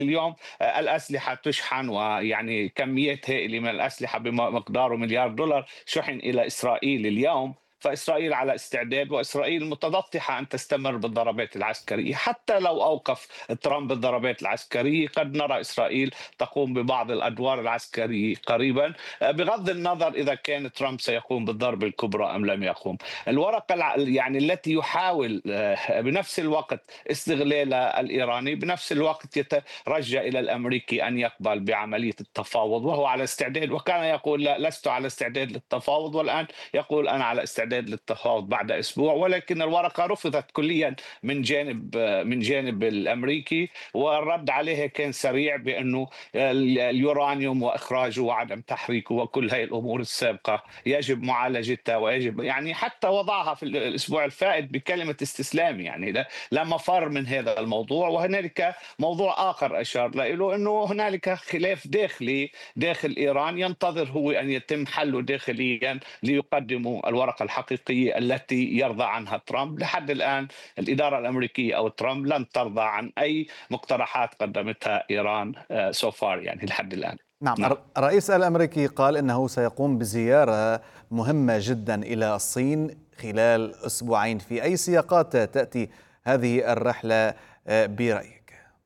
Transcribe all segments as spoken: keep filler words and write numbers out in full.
اليوم آه، الأسلحة تشحن، ويعني كميات هائلة من الأسلحة بمقدار مليار دولار شحن إلى إسرائيل اليوم. فإسرائيل على استعداد، وإسرائيل متبطحة أن تستمر بالضربات العسكرية حتى لو أوقف ترامب الضربات العسكرية. قد نرى إسرائيل تقوم ببعض الأدوار العسكرية قريبا، آه، بغض النظر إذا كان ترامب سيقوم بالضرب الكبرى أم لم يقوم. الورقة الع- يعني التي يحاول آه، بنفس الوقت استغلالها الإيراني، بنفس الوقت يترجى إلى الأمريكي أن يقبل بعملية التفاوض، وهو على استعداد. وكان يقول لا، لست على استعداد للتفاوض، والآن يقول أنا على استعداد للتفاوض بعد أسبوع. ولكن الورقة رفضت كليا من جانب من جانب الأمريكي، والرد عليها كان سريع بأنه اليورانيوم وإخراجه وعدم تحريكه وكل هذه الأمور السابقة يجب معالجتها، ويجب يعني حتى وضعها في الأسبوع الفائت بكلمة استسلام. يعني لا, لا مفر من هذا الموضوع. وهنالك موضوع آخر أشار له، أنه هنالك خلاف داخلي داخل إيران ينتظر هو أن يتم حله داخليا ليقدموا الورقة الحقيقية التي يرضى عنها ترامب. لحد الآن الإدارة الأمريكية أو ترامب لن ترضى عن أي مقترحات قدمتها إيران سو فار، يعني لحد الآن. نعم، نعم. الر- الرئيس الأمريكي قال إنه سيقوم بزيارة مهمة جدا إلى الصين خلال أسبوعين. في أي سياقات تأتي هذه الرحلة آه، برأيك؟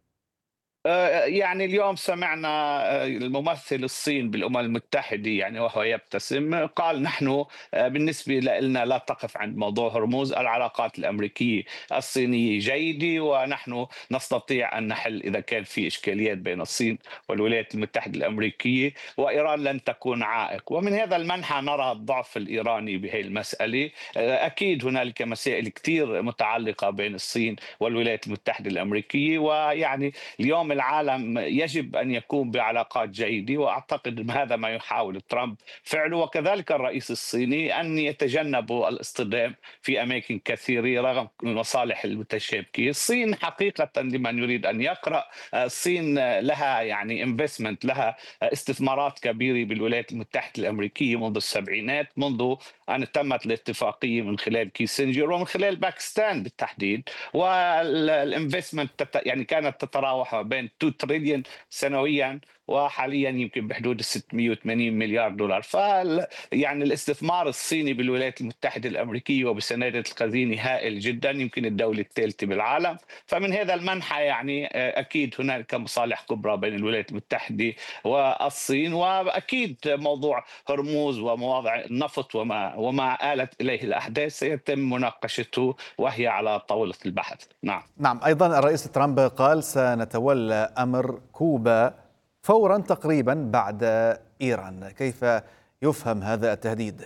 آه، يعني اليوم سمعنا آه، الممثل الصين بالأمم المتحدة، يعني وهو يبتسم، قال نحن آه، بالنسبة لنا لا تقف عند موضوع هرمز. العلاقات الأمريكية الصينية جيدة، ونحن نستطيع أن نحل إذا كان في إشكاليات بين الصين والولايات المتحدة الأمريكية، وإيران لن تكون عائق. ومن هذا المنحى نرى الضعف الإيراني بهذه المسألة. آه، أكيد هنالك مسائل كثير متعلقة بين الصين والولايات المتحدة الأمريكية، ويعني اليوم العالم يجب أن يكون بعلاقات جيدة، وأعتقد هذا ما يحاول ترامب فعله، وكذلك الرئيس الصيني أن يتجنبوا الاصطدام في أماكن كثيرة رغم المصالح المتشابكة. الصين حقيقة لمن يريد أن يقرأ، الصين لها يعني انفستمنت، لها استثمارات كبيرة بالولايات المتحدة الأمريكية منذ السبعينات، منذ أن تمت الاتفاقية من خلال كيسنجر ومن خلال باكستان بالتحديد. والانفستمنت يعني كانت تتراوح بين اتنين تريليون سنويا، وحاليا يمكن بحدود ستمئة وثمانين مليار دولار. ف يعني الاستثمار الصيني بالولايات المتحده الامريكيه وبسناده الخزينه هائل جدا، يمكن الدوله الثالثه بالعالم. فمن هذا المنحى يعني آه، اكيد هنالك مصالح كبرى بين الولايات المتحده والصين. واكيد موضوع هرموز ومواضع النفط وما وما آلت اليه الاحداث سيتم مناقشته وهي على طاوله البحث. نعم. نعم، أيضا الرئيس ترامب قال سنتولى أمر كوبا فورا تقريبا بعد إيران. كيف يفهم هذا التهديد؟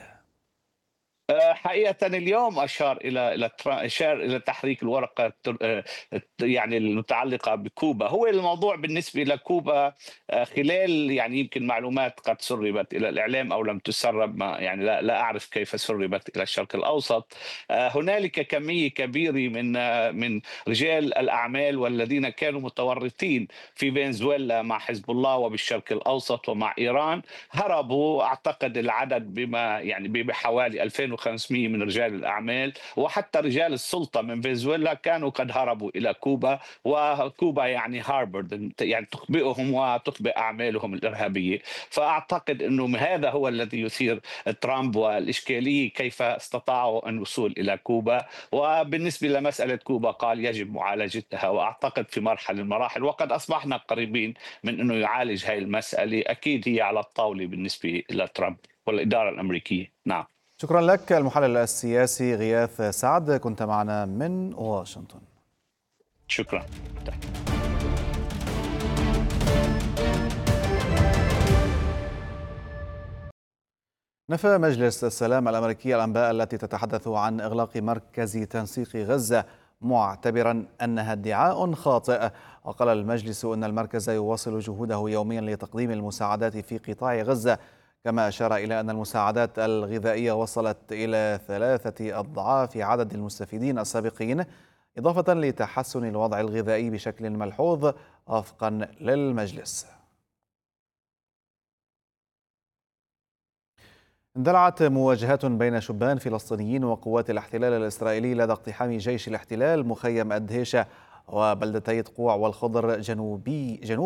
آه، حقيقة اليوم أشار إلى إلى ترا- أشار إلى تحريك الورقة التر- آه، الت- يعني المتعلقة بكوبا. هو الموضوع بالنسبة لكوبا آه، خلال يعني يمكن معلومات قد سربت إلى الإعلام أو لم تسرب، ما يعني لا, لا أعرف كيف سربت إلى الشرق الأوسط. آه، هنالك كمية كبيرة من آه، من رجال الأعمال والذين كانوا متورطين في فنزويلا مع حزب الله وبالشرق الأوسط ومع إيران، هربوا. أعتقد العدد بما يعني بحوالي ألفين وخمسمئة من رجال الأعمال، وحتى رجال السلطة من فنزويلا كانوا قد هربوا إلى كوبا. وكوبا يعني هاربرد، يعني تخبئهم وتخبئ أعمالهم الإرهابية. فأعتقد أنه هذا هو الذي يثير ترامب، والإشكالية كيف استطاعوا الوصول إلى كوبا. وبالنسبة لمسألة كوبا قال يجب معالجتها، وأعتقد في مرحلة من المراحل، وقد أصبحنا قريبين من أنه يعالج هذه المسألة. أكيد هي على الطاولة بالنسبة لترامب والإدارة الأمريكية. نعم. شكرا لك المحلل السياسي غياث سعد، كنت معنا من واشنطن. شكرا. نفى مجلس السلام الأمريكي الأنباء التي تتحدث عن إغلاق مركز تنسيق غزة، معتبرا أنها ادعاء خاطئ. وقال المجلس أن المركز يواصل جهوده يوميا لتقديم المساعدات في قطاع غزة، كما أشار إلى أن المساعدات الغذائية وصلت إلى ثلاثة أضعاف عدد المستفيدين السابقين، إضافة لتحسن الوضع الغذائي بشكل ملحوظ وفقا للمجلس. اندلعت مواجهات بين شبان فلسطينيين وقوات الاحتلال الإسرائيلي لدى اقتحام جيش الاحتلال مخيم الدهيشة وبلدتي تقوع والخضر جنوبي جنوب